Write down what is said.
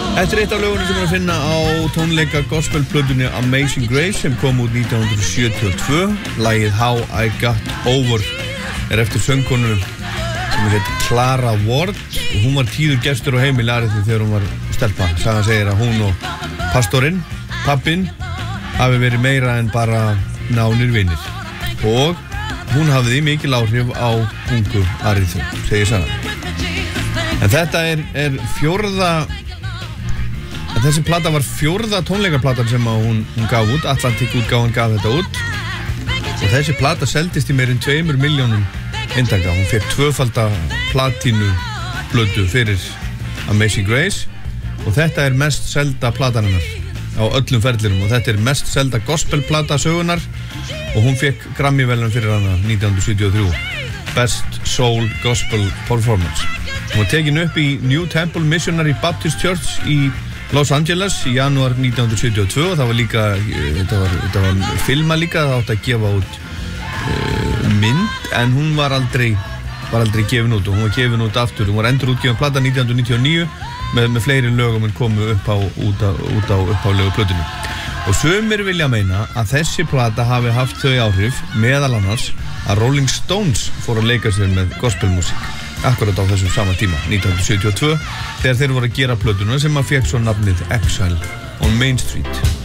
Þetta eitt af lögunum sem að finna á tónleika gospelplötunni Amazing Grace sem kom út 1972. Lagið How I Got Over eftir söngkonu sem heit Clara Ward og hún var tíður gestur á heimili Arethu þegar hún var stelpa. Sagan segir að hún og pastorinn, pappinn, hafi verið meira en bara nánir vinir og hún hafði mikil áhrif á ungu Arethu, segir sagan. En þetta þessi plata var fjórða tónleikaplatan sem hún gaf út, Atlantic útgáfan gaf þetta út og þessi plata seldist í meir en 2 milljónum eintaka. Hún fékk tvöfalda platínu plötu fyrir Amazing Grace og þetta mest selda platan hennar á öllum ferlinum og þetta mest selda gospelplata sögunar og hún fékk Grammy-verðlaun fyrir hana 1973 Best Soul Gospel Performance. Hún var tekin upp í New Temple Missionary Baptist Church í Los Angeles í janúar 1972 og það var líka, þetta var filma líka, það átti að gefa út mynd en hún var aldrei gefin út og hún var gefin út aftur, hún var endurútgefin plata 1999 með fleiri lögum en komu út á upphaflegu plötunni. Og sumir vilja meina að þessi plata hafi haft þau áhrif meðal annars að Rolling Stones fór að leika sér með gospelmusík akkurat á þessum sama tíma, 1972, þegar þeir voru að gera plötuna sem að fékk svo nafnið Exile on Main Street.